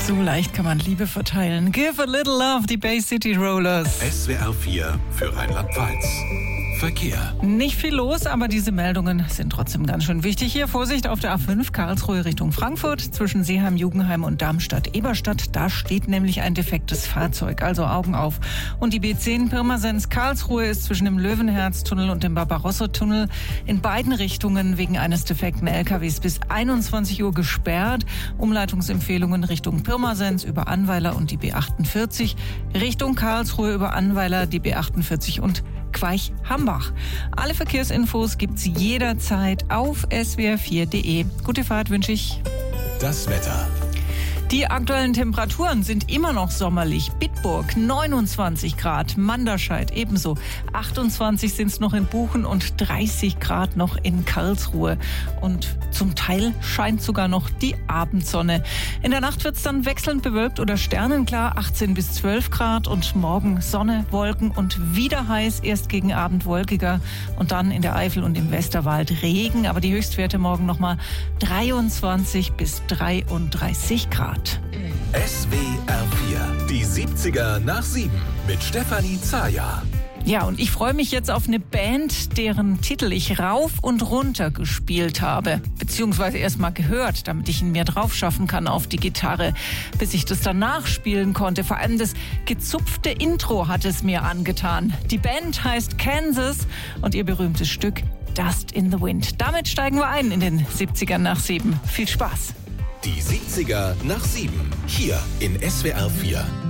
So leicht kann man Liebe verteilen. Give a little love, die Bay City Rollers. SWR 4 für Rheinland-Pfalz. Verkehr. Nicht viel los, aber diese Meldungen sind trotzdem ganz schön wichtig. Hier Vorsicht auf der A5 Karlsruhe Richtung Frankfurt zwischen Seeheim, Jugenheim und Darmstadt-Eberstadt. Da steht nämlich ein defektes Fahrzeug, also Augen auf. Und die B10 Pirmasens Karlsruhe ist zwischen dem Löwenherz-Tunnel und dem Barbarossa-Tunnel in beiden Richtungen wegen eines defekten LKWs bis 21 Uhr gesperrt. Umleitungsempfehlungen Richtung Pirmasens über Annweiler und die B48, Richtung Karlsruhe über Annweiler, die B48 und Queich-Hambach. Alle Verkehrsinfos gibt's jederzeit auf swr4.de. Gute Fahrt wünsche ich. Das Wetter. Die aktuellen Temperaturen sind immer noch sommerlich. Bitburg 29 Grad, Manderscheid ebenso. 28 sind es noch in Buchen und 30 Grad noch in Karlsruhe. Und zum Teil scheint sogar noch die Abendsonne. In der Nacht wird es dann wechselnd bewölkt oder sternenklar, 18 bis 12 Grad. Und morgen Sonne, Wolken und wieder heiß, erst gegen Abend wolkiger. Und dann in der Eifel und im Westerwald Regen. Aber die Höchstwerte morgen nochmal 23 bis 33 Grad. SWR 4, die 70er nach 7 mit Stefanie Zaja. Ja, und ich freue mich jetzt auf eine Band, deren Titel ich rauf und runter gespielt habe. Beziehungsweise erst mal gehört, damit ich ihn mir drauf schaffen kann auf die Gitarre, bis ich das dann nachspielen konnte. Vor allem das gezupfte Intro hat es mir angetan. Die Band heißt Kansas und ihr berühmtes Stück Dust in the Wind. Damit steigen wir ein in den 70ern nach 7. Viel Spaß! Die 70er nach 7, hier in SWR 4.